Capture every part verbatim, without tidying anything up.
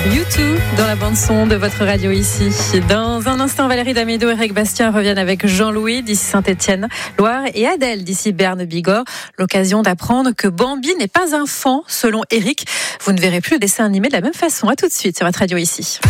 U deux dans la bande-son de votre radio ici. Dans un instant, Valérie Damédo et Eric Bastien reviennent avec Jean-Louis d'ici Saint-Étienne, Loire, et Adèle d'ici Berne-Bigorre. L'occasion d'apprendre que Bambi n'est pas un fan, selon Eric. Vous ne verrez plus le dessin animé de la même façon. À tout de suite sur votre radio ici.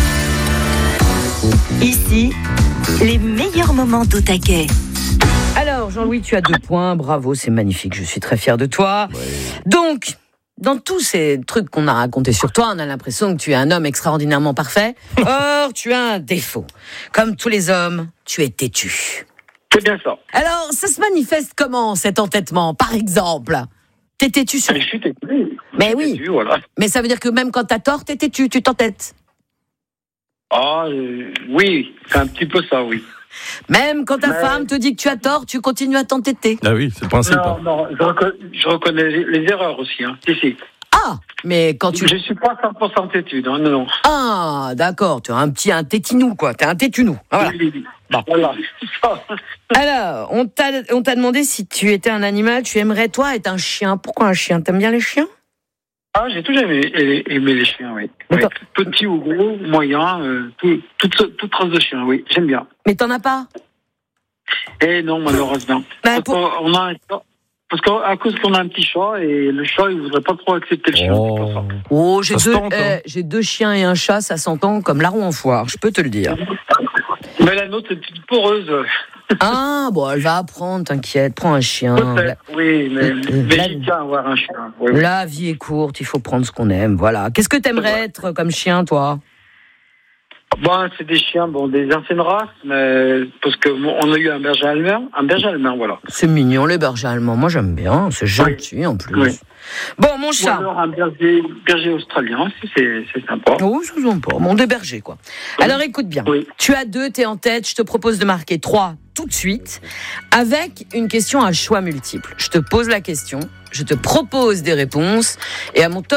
Ici, les meilleurs moments d'Au-Taquet. Alors, Jean-Louis, tu as deux points. Bravo, c'est magnifique. Je suis très fier de toi. Ouais. Donc, dans tous ces trucs qu'on a racontés sur toi, on a l'impression que tu es un homme extraordinairement parfait. Or, tu as un défaut. Comme tous les hommes, tu es têtu. C'est bien ça. Alors, ça se manifeste comment, cet entêtement, par exemple? T'es têtu sur... Je suis têtu. Mais oui. Têtu, voilà. Mais ça veut dire que même quand t'as tort, t'es têtu, tu t'entêtes. Ah, euh, oui, c'est un petit peu ça, oui. Même quand ta Mais... femme te dit que tu as tort, tu continues à t'entêter. Ah oui, c'est le principe. Non, non, je, reconnais, je reconnais les, les erreurs aussi, hein. Si, si. Ah, mais quand tu... Je suis pas cent pour cent têtu, non, non. Ah, d'accord, tu es un petit un tétinou, quoi. T'es un tétunou. Voilà. Oui, oui. Bon. Voilà. Alors, on t'a, on t'a demandé si tu étais un animal, tu aimerais, toi, être un chien. Pourquoi un chien? T'aimes bien les chiens? Ah, j'ai toujours aimé, aimé les chiens, oui. oui. Petit ou gros, moyen, euh, tout, toute, toute race de chiens, oui, j'aime bien. Mais t'en as pas? Eh non, malheureusement. Bah, parce, pour... qu'on a un, parce qu'à cause qu'on a un petit chat, et le chat, il voudrait pas trop accepter le chien. Oh, oh j'ai, deux, tente, hein. euh, j'ai deux chiens et un chat, ça s'entend comme larron en foire, je peux te le dire. Mais la nôtre, c'est une petite poreuse. Ah, bon, elle va apprendre, t'inquiète, prends un chien. La... Oui, mais, euh, mais la... j'y tiens à avoir un chien. Oui, oui. La vie est courte, il faut prendre ce qu'on aime, voilà. Qu'est-ce que t'aimerais être comme chien, toi? Bon, c'est des chiens, bon, des anciennes races, mais parce que bon, on a eu un berger allemand, un berger allemand, voilà. C'est mignon, les bergers allemands. Moi, j'aime bien. C'est gentil, oui. En plus. Oui. Bon, mon chat. Ou alors un berger, berger australien aussi, c'est, c'est sympa. Oh, c'est sympa. Bon, des bergers, quoi. Oui. Alors, écoute bien. Oui. Tu as deux, t'es en tête. Je te propose de marquer trois tout de suite, avec une question à choix multiple. Je te pose la question, je te propose des réponses, et à mon top